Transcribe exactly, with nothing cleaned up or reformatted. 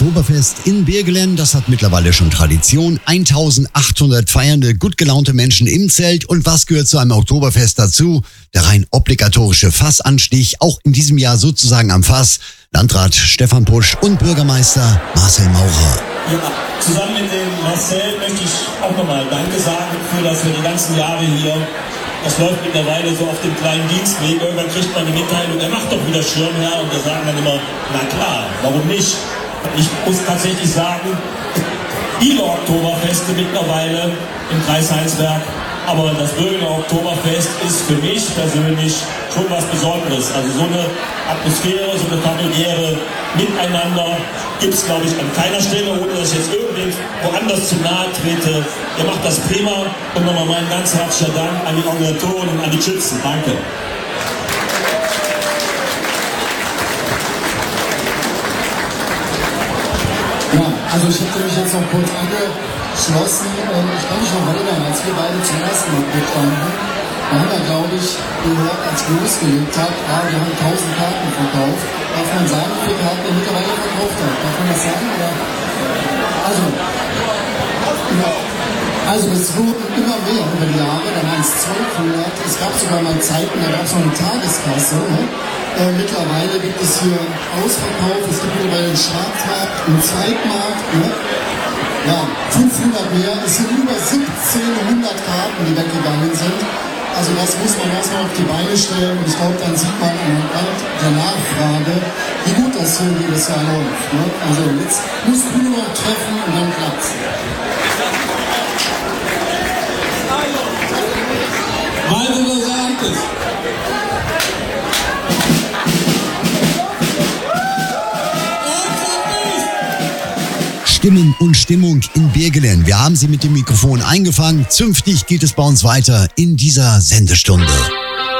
Oktoberfest in Birgelen, das hat mittlerweile schon Tradition. eintausendachthundert feiernde, gut gelaunte Menschen im Zelt. Und was gehört zu einem Oktoberfest dazu? Der rein obligatorische Fassanstich, auch in diesem Jahr sozusagen am Fass. Landrat Stefan Pusch und Bürgermeister Marcel Maurer. Ja, zusammen mit dem Marcel möchte ich auch nochmal Danke sagen für das für die ganzen Jahre hier. Das läuft mittlerweile so auf dem kleinen Dienstweg. Irgendwann kriegt man die Mitteilung, er macht doch wieder Schirmherr. Und wir sagen dann immer, na klar, warum nicht? Ich muss tatsächlich sagen, viele Oktoberfeste mittlerweile im Kreis Heinsberg. Aber das Bürgener Oktoberfest ist für mich persönlich schon was Besonderes. Also so eine Atmosphäre, so eine familiäre Miteinander gibt es, glaube ich, an keiner Stelle, ohne dass ich jetzt irgendwen woanders zu nahe trete. Ihr macht das prima und nochmal mein ganz herzlicher Dank an die Organisatoren und an die Schützen. Danke. Ja, also ich hätte mich jetzt noch kurz angeschlossen. Ich kann mich noch erinnern, als wir beide zum ersten Mal mitstanden, da haben wir, glaube ich, gehört, als wir losgelegt haben, ah, wir haben tausend Karten verkauft. Darf man sagen, wie viele Karten ihr mittlerweile verkauft habt? Darf man das sagen? Oder? Also, ja. Also es wurden immer mehr über die Jahre, dann waren es zwölfhundert. Es gab sogar mal Zeiten, da gab es noch eine Tageskasse. Ne? Äh, mittlerweile gibt es hier Ausverkauf, es gibt mittlerweile einen Schwarzmarkt, einen Zweitmarkt. Ne? Ja, fünfhundert mehr, es sind über siebzehnhundert Karten, die weggegangen sind. Also das muss man erstmal auf die Beine stellen und ich glaube, dann sieht man anhand der Nachfrage, wie gut das hier jedes Jahr läuft. Ne? Also jetzt muss du nur noch treffen und dann klappt's. Walter, du sagst es. Stimmen und Stimmung in Birgelen. Wir haben sie mit dem Mikrofon eingefangen. Zünftig geht es bei uns weiter in dieser Sendestunde.